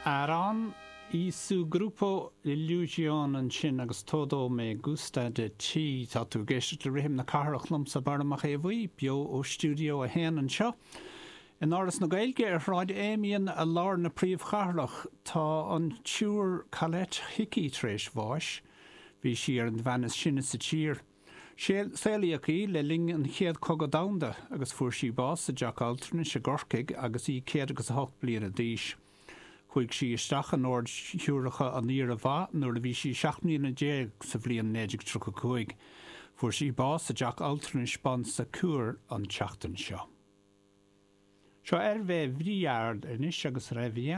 Aran y su grupo Illusion an sin agus todo me gusta de chi tá tú geiste rihim na carach lumsa barnamach éhhui bio ó studio a hen an seo. In áras na gailge ráid éimion a lár na príomh charlach tá an túr Colette Hickey tréis bháis, bhí si ar an bhanas sinna sa tír. Céliací le ling an chéad cogad damda agus fuair si bás a Jack Alterna se gorcaig agus í céad agus a 8 bliana díis. Chuig si isteach an ord hiúracha an níor a bha nuair a bhí si 7 sa bblion 95. Fuair si bás a Jack Alterna span sa cuar an teachtain seo. Seo bheith bhríard inis agus raibh